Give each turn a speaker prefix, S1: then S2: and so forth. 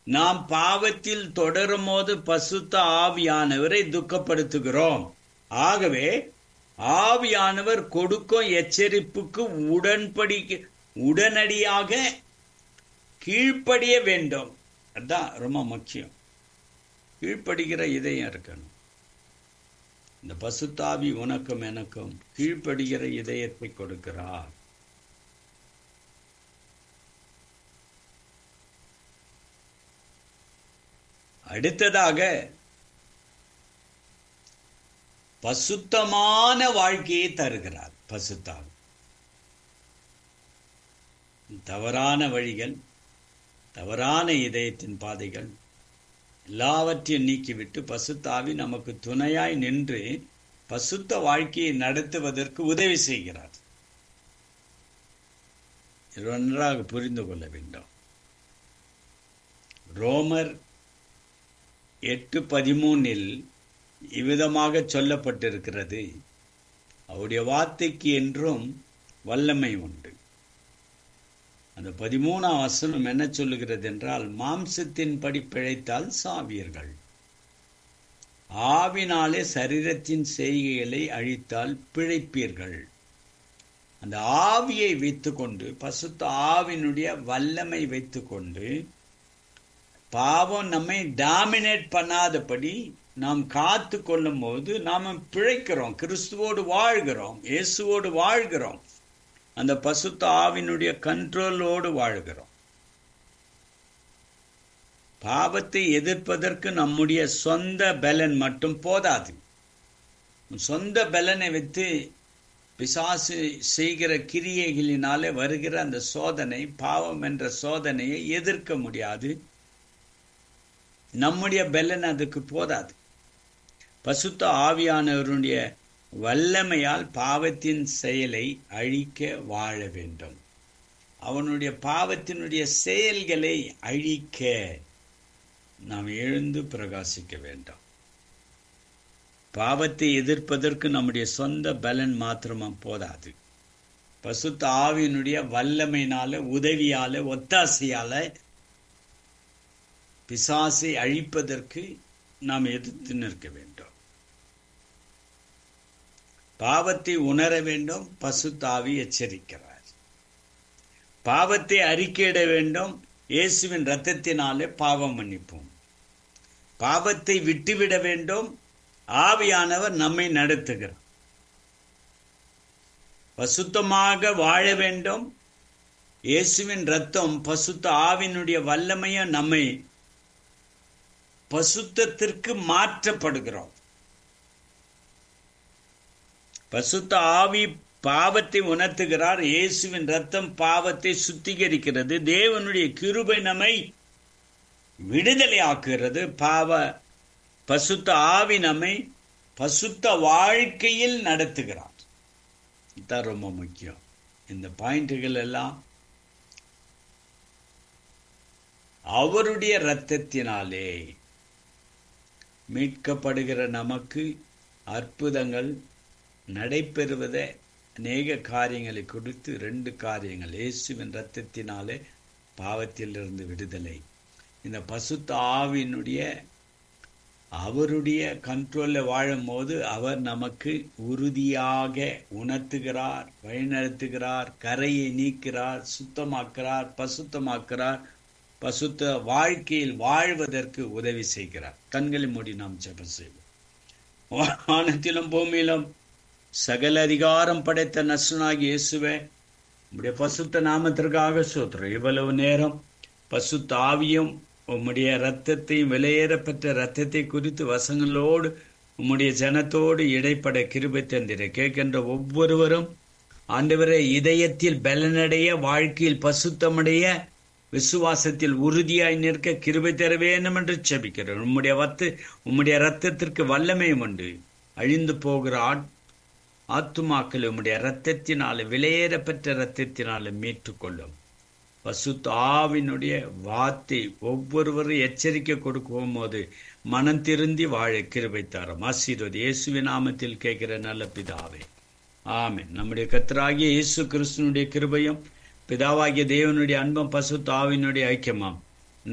S1: நாம் பாவத்தில் தொடரும் போது பசுத்த ஆவியானவரை துக்கப்படுத்துகிறோம். ஆகவே ஆவியானவர் கொடுக்கும் எச்சரிப்புக்கு உடனடியாக கீழ்ப்படிய வேண்டும். அதான் ரொம்ப முக்கியம். கீழ்ப்படுகிற இதயம் இருக்கணும். இந்த பசுத்தாவி உனக்கும் எனக்கும் கீழ்ப்படுகிற இதயத்தை கொடுக்கிறார். அடுத்ததாக பசுத்தமான வாழ்க்கையை தருகிறார் பசுத்தாவி. தவறான வழிகள், தவறான இதயத்தின் பாதைகள் எல்லாவற்றையும் நீக்கிவிட்டு பசுத்தாவி நமக்கு துணையாய் நின்று பசுத்த வாழ்க்கையை நடத்துவதற்கு உதவி செய்கிறார். நன்றாக புரிந்து கொள்ள வேண்டும். ரோமர் 8:13 இவ்விதமாக சொல்லப்பட்டிருக்கிறது, அவருடைய வார்த்தைக்கு என்றும் வல்லமை உண்டு. அந்த 13ஆம் வசனம் என்ன சொல்லுகிறது என்றால், மாம்சத்தின்படி பிழைத்தால் சாவீர்கள், ஆவினாலே சரீரத்தின் செய்கைகளை அழித்தால் பிழைப்பீர்கள். அந்த ஆவியை வைத்துக்கொண்டு, பசுத்த ஆவினுடைய வல்லமை வைத்துக்கொண்டு, பாவம் நம்மை டாமினேட் பண்ணாதபடி நாம் காத்து கொள்ளும் போது நாம் பிழைக்கிறோம், கிறிஸ்துவோடு வாழ்கிறோம், இயேசுவோடு வாழ்கிறோம், அந்த பசுத்த ஆவினுடைய கண்ட்ரோலோடு வாழ்கிறோம். பாவத்தை எதிர்ப்பதற்கு நம்முடைய சொந்த பலன் மட்டும் போதாது. சொந்த பலனை வைத்து பிசாசு செய்கிற கிரியைகளினாலே வருகிற அந்த சோதனை, பாவம் என்ற சோதனையை எதிர்க்க முடியாது. நம்முடைய பலன் அதுக்கு போதாது. பசுத்த ஆவியானவருடைய வல்லமையால் பாவத்தின் செயலை அழிக்க வாழ வேண்டும். அவனுடைய பாவத்தினுடைய செயல்களை அழிக்க நாம் எழுந்து பிரகாசிக்க வேண்டும். பாவத்தை எதிர்ப்பதற்கு நம்முடைய சொந்த பலன் மாத்திரமா போதாது. பசுத்த ஆவியினுடைய வல்லமையினால, உதவியால, ஒத்தாசையால பிசாசை அழிப்பதற்கு நாம் எதிர்த்து நிற்க வேண்டும். பாவத்தை உணர வேண்டும், பசுத்த ஆவி எச்சரிக்கிறார். பாவத்தை அறிக்கையிட வேண்டும், இயேசுவின் இரத்தத்தினாலே பாவம் மன்னிப்போம். பாவத்தை விட்டுவிட வேண்டும், ஆவியானவர் நம்மை நடத்துகிறார். பசுத்தமாக வாழ வேண்டும், இயேசுவின் இரத்தம் பசுத்த ஆவியினுடைய வல்லமையை நம்மை பசுத்தத்திற்கு மாற்றப்படுகிறோம். பசுத்த ஆவி பாவத்தை உணர்த்துகிறார், இயேசுவின் இரத்தம் பாவத்தை சுத்திகரிக்கிறது, தேவனுடைய கிருபை நம்மை விடுதலை ஆக்குகிறது. பசுத்த ஆவி நம்மை பசுத்த வாழ்க்கையில் நடத்துகிறார். இதுதான் ரொம்ப முக்கியம். இந்த பாயிண்ட்கள் எல்லாம் அவருடைய இரத்தத்தினாலே மீட்கப்படுகிற நமக்கு அற்புதங்கள் நடைபெறுவதை அநேக காரியங்களை கொடுத்து 2 காரியங்கள். இயேசுவின் இரத்தத்தினாலே பாவத்திலிருந்து விடுதலை, இந்த பசுத்த ஆவியினுடைய அவருடைய கண்ட்ரோலில் வாழும் போது அவர் நமக்கு உறுதியாக உணர்த்துகிறார், வழிநடத்துகிறார், கரையை நீக்கிறார், சுத்தமாக்குறார், பசுத்தமாக்குறார், பசுத்த வாழ்க்கையில் வாழ்வதற்கு உதவி செய்கிறார். கண்களை மூடி நாம் ஜெபம் செய்வோம். வானத்திலும் பூமியிலும் சகல அதிகாரம் படைத்த நசுனாகி இயேசுவே, உம்முடைய பசுத்த நாமத்திற்காக ஸ்தோத்திரம். இவ்வளவு நேரம் பசுத்த ஆவியும் உம்முடைய இரத்தத்தையும், விலையேறப்பட்ட இரத்தத்தை குறித்து வசங்களோடு உம்முடைய ஜனத்தோடு இடைப்பட கிருபை தந்திர கேட்கின்ற ஒவ்வொருவரும் ஆண்டவரே இரத்தத்தில் பலனடைய, வாழ்க்கையில் பசுத்தமடைய, விசுவாசத்தில் உறுதியாய் நிற்க கிருபை தர வேண்டும் என்று ஜெபிக்கிறோம். உம்முடைய இரத்தத்திற்கு வல்லமையும் உண்டு. அழிந்து போகிற ஆத்துமாக்களை உம்முடைய இரத்தத்தினால, விலையேறப்பட்ட இரத்தத்தினால மீட்டுக்கொள்ளும். பசுத்த ஆவினுடைய வார்த்தை ஒவ்வொருவரும் எச்சரிக்கை கொடுக்கும் போது மனம் திருந்தி வாழ கிருபை தரும். ஆசீர்வதி இயேசுவின் நாமத்தில் கேட்கிற நல்ல பிதாவே, ஆமென். நம்முடைய கர்த்தராகிய இயேசு கிறிஸ்துவினுடைய கிருபையும் பிதாவாகிய தேவனுடைய அன்பும் பசுத்த ஆவியினுடைய ஐக்கியமாம்